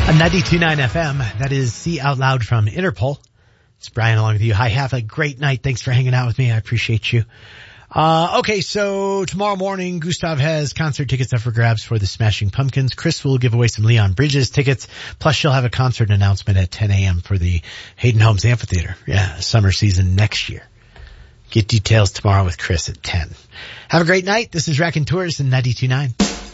On 92.9 FM, that is See Out Loud from Interpol. It's Brian along with you. Hi, have a great night. Thanks for hanging out with me. I appreciate you. Okay, so tomorrow morning, Gustav has concert tickets up for grabs for the Smashing Pumpkins. Chris will give away some Leon Bridges tickets. Plus, she'll have a concert announcement at 10 a.m. for the Hayden Homes Amphitheater. Yeah, summer season next year. Get details tomorrow with Chris at 10. Have a great night. This is Rack and Tours in 92.9.